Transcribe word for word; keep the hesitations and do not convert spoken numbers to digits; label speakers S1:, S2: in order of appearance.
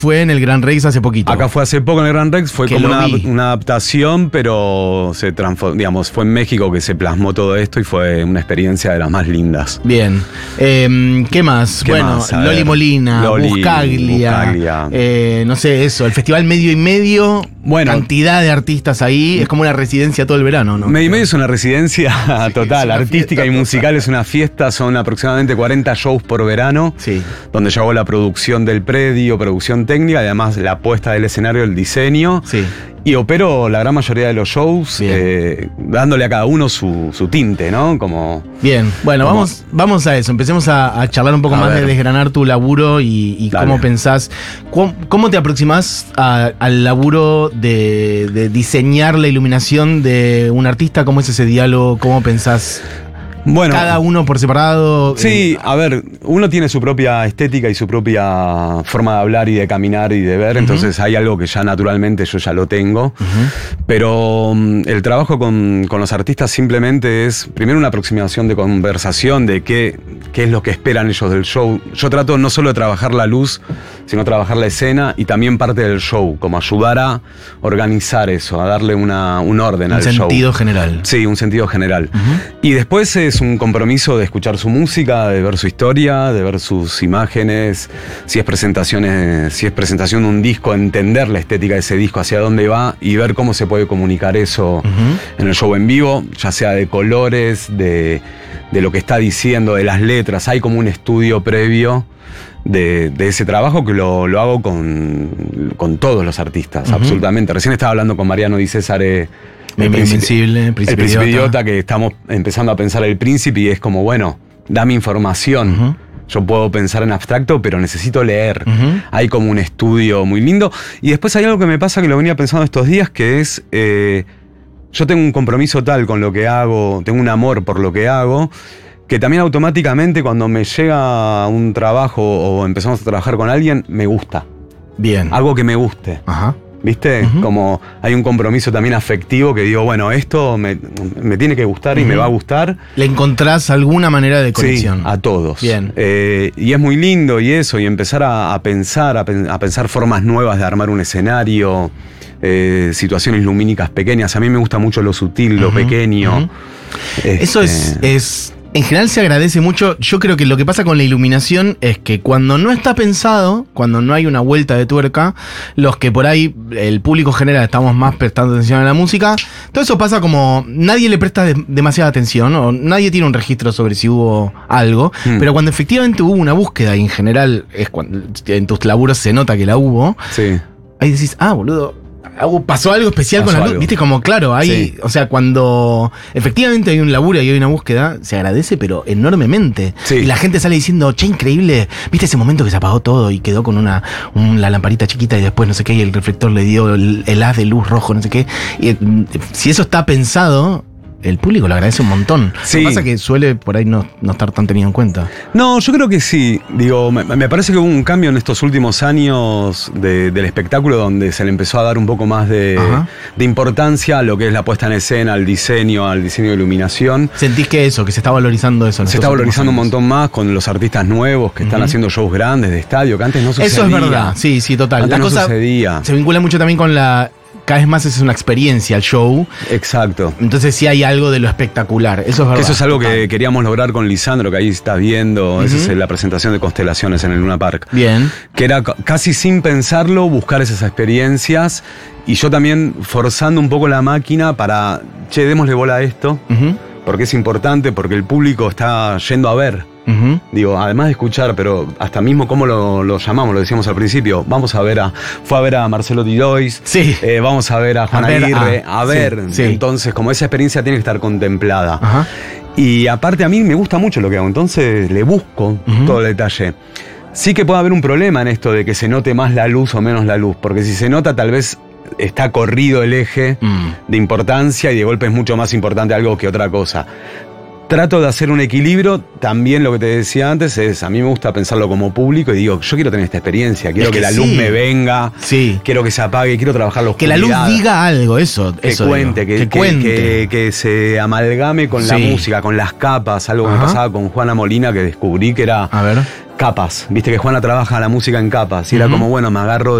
S1: fue en el Gran Rex hace poquito.
S2: Acá fue hace poco en el Gran Rex, fue
S1: que
S2: como una,
S1: vi.
S2: una adaptación, pero se transformó, digamos, fue en México que se plasmó todo esto y fue una experiencia de las más lindas.
S1: Bien. Eh, ¿Qué más?
S2: ¿Qué
S1: bueno,
S2: más? A
S1: Loli
S2: ver.
S1: Molina,
S2: Loli,
S1: Buscaglia,
S2: Buscaglia.
S1: Eh, no sé, eso, el Festival Medio y Medio,
S2: Bueno.
S1: cantidad de artistas ahí, es como una residencia todo el verano, ¿no?
S2: Medio y Medio es una residencia total,
S1: es una
S2: artística
S1: fiesta
S2: y
S1: total.
S2: musical, es una fiesta, son aproximadamente cuarenta shows por verano,
S1: Sí.
S2: donde yo hago la producción del predio, producción técnica, además la puesta del escenario, el diseño,
S1: Sí.
S2: y opero la gran mayoría de los shows,
S1: Bien.
S2: eh, dándole a cada uno su, su tinte, ¿no? Como...
S1: Bien, bueno,
S2: ¿Cómo?
S1: vamos, vamos a eso. Empecemos a, a charlar un poco
S2: A
S1: más
S2: ver.
S1: de desgranar tu laburo y, y
S2: Dale.
S1: cómo pensás. ¿Cómo, cómo te aproximás a- al laburo de, de diseñar la iluminación de un artista? ¿Cómo es ese diálogo? ¿Cómo pensás?
S2: Bueno,
S1: Cada uno por separado.
S2: sí,
S1: eh,
S2: a ver, uno tiene su propia estética y su propia forma de hablar y de caminar y de ver,
S1: Ujú.
S2: entonces hay algo que ya naturalmente yo ya lo tengo,
S1: Ujú.
S2: pero um, el trabajo con, con los artistas simplemente es primero una aproximación de conversación de qué, qué es lo que esperan ellos del show. Yo trato no solo de trabajar la luz, sino trabajar la escena y también parte del show, como ayudar a organizar eso, a darle una, un orden
S1: Un
S2: al show.
S1: sentido general.
S2: Sí, un sentido general.
S1: Ujú.
S2: Y después es un compromiso de escuchar su música, de ver su historia, de ver sus imágenes, si es presentaciones, si es presentación de un disco, entender la estética de ese disco, hacia dónde va y ver cómo se puede comunicar eso
S1: Ujú.
S2: en el show en vivo, ya sea de colores, de, de lo que está diciendo, de las letras. Hay como un estudio previo de, de ese trabajo que lo, lo hago con, con todos los artistas,
S1: Ujú.
S2: absolutamente. Recién estaba hablando con Mariano Di Césare.
S1: Mi- mi Invencible, Príncipe
S2: el Príncipe
S1: Idiota.
S2: Idiota, que estamos empezando a pensar el príncipe y es como, bueno, dame información.
S1: Ujú.
S2: Yo puedo pensar en abstracto, pero necesito leer.
S1: Ujú.
S2: Hay como un estudio muy lindo. Y después hay algo que me pasa que lo venía pensando estos días, que es, eh, yo tengo un compromiso tal con lo que hago, tengo un amor por lo que hago, que también automáticamente cuando me llega un trabajo o empezamos a trabajar con alguien, me gusta.
S1: Bien.
S2: Algo que me guste.
S1: Ajá.
S2: ¿Viste?
S1: Ujú.
S2: Como hay un compromiso también afectivo que digo, bueno, esto me, me tiene que gustar y
S1: Ujú.
S2: me va a gustar.
S1: ¿Le encontrás alguna manera de conexión?
S2: Sí, a todos.
S1: Bien.
S2: Eh, y es muy lindo y eso, y empezar a, a pensar, a, pen- a pensar formas nuevas de armar un escenario, eh, situaciones lumínicas pequeñas. A mí me gusta mucho lo sutil, lo
S1: Ujú,
S2: pequeño.
S1: ujú.
S2: Este,
S1: Eso es, es. En general se agradece mucho. Yo creo que lo que pasa con la iluminación es que cuando no está pensado, cuando no hay una vuelta de tuerca, los que por ahí, el público general, estamos más prestando atención a la música, todo eso pasa como nadie le presta de- demasiada atención o nadie tiene un registro sobre si hubo algo,
S2: Hmm.
S1: pero cuando efectivamente hubo una búsqueda y en general es cuando en tus laburos se nota que la hubo,
S2: Sí.
S1: ahí decís, ah, boludo, algo- pasó algo especial
S2: Pasó
S1: con la luz.
S2: algo.
S1: Viste, como claro, hay,
S2: Sí.
S1: o sea, cuando efectivamente hay un laburo y hay una búsqueda, se agradece, pero enormemente.
S2: Sí.
S1: Y la gente sale diciendo, che, increíble, viste ese momento que se apagó todo y quedó con una, un- la lamparita chiquita y después no sé qué, y el reflector le dio el, el haz de luz rojo, no sé qué. Y mm, si eso está pensado, el público lo agradece un montón.
S2: Sí.
S1: Lo que pasa es que suele por ahí no, no estar tan tenido en cuenta.
S2: No, yo creo que sí. Digo, me, me parece que hubo un cambio en estos últimos años de- del espectáculo donde se le empezó a dar un poco más de,
S1: Ajá.
S2: de importancia a lo que es la puesta en escena, al diseño, al diseño de iluminación.
S1: ¿Sentís que eso, que se está valorizando eso? en
S2: Se
S1: estos
S2: está
S1: últimos
S2: valorizando un
S1: años?
S2: montón más con los artistas nuevos que están
S1: Ujú.
S2: haciendo shows grandes de estadio, que antes no sucedía.
S1: Eso es verdad, sí, sí, total.
S2: Antes
S1: La
S2: no
S1: cosa
S2: sucedía.
S1: se vincula mucho también con la. Cada vez más es una experiencia el show.
S2: Exacto.
S1: Entonces sí hay algo de lo espectacular. Eso es verdad.
S2: Que eso es algo que
S1: total.
S2: queríamos lograr con Lisandro, que ahí estás viendo. Esa
S1: Ujú.
S2: es la presentación de Constelaciones en el Luna Park.
S1: Bien.
S2: Que era ca- casi sin pensarlo buscar esas experiencias y yo también forzando un poco la máquina para, che, démosle bola a esto,
S1: Ujú,
S2: porque es importante, porque el público está yendo a ver.
S1: ujú.
S2: Digo, además de escuchar, pero hasta mismo cómo lo, lo llamamos, lo decíamos al principio, vamos a ver a, fue a ver a Marcelo Didois,
S1: Sí.
S2: eh, vamos a ver a Juan
S1: A ver
S2: Aguirre,
S1: a-
S2: a ver,
S1: sí, sí.
S2: entonces como esa experiencia tiene que estar contemplada.
S1: Ajá.
S2: Y aparte a mí me gusta mucho lo que hago, entonces le busco
S1: Ujú.
S2: todo el detalle. Sí que puede haber un problema en esto de que se note más la luz o menos la luz, porque si se nota tal vez está corrido el eje
S1: Mm.
S2: de importancia y de golpe es mucho más importante algo que otra cosa. Trato de hacer un equilibrio, también lo que te decía antes es, a mí me gusta pensarlo como público y digo, yo quiero tener esta experiencia, quiero
S1: Es
S2: que,
S1: que
S2: la luz
S1: sí.
S2: me venga,
S1: Sí.
S2: quiero que se apague, quiero trabajar la
S1: Que la luz
S2: oscuridad.
S1: diga algo, eso.
S2: Que
S1: eso
S2: cuente,
S1: digo.
S2: que, que-
S1: cuente.
S2: que- que se amalgame con la
S1: Sí.
S2: música, con las capas, algo que me
S1: Ajá.
S2: pasaba con Juana Molina que descubrí que era
S1: A ver.
S2: capas. Viste que Juana trabaja la música en capas. Y era
S1: Ujú.
S2: como, bueno, me agarro